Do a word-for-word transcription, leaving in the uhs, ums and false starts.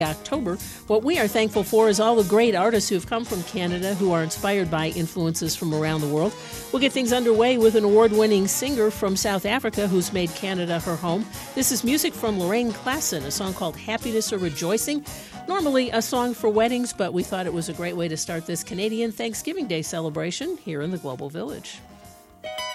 October. What we are thankful for is all the great artists who have come from Canada who are inspired by influences from around the world. We'll get things underway with an award-winning singer from South Africa who's made Canada her home. This is music from Lorraine Klassen, a song called Happiness or Rejoicing. Normally a song for weddings, but we thought it was a great way to start this Canadian Thanksgiving Day celebration here in the Global Village.